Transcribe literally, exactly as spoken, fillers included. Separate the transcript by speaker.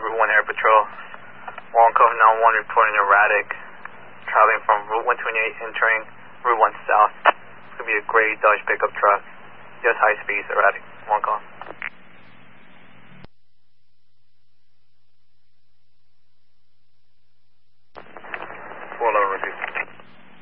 Speaker 1: Route one Air Patrol. one Cover nine one reporting erratic. Traveling from Route one twenty-eight entering Route one South. It's going to be a gray Dodge pickup truck. Just high speeds, erratic. one call.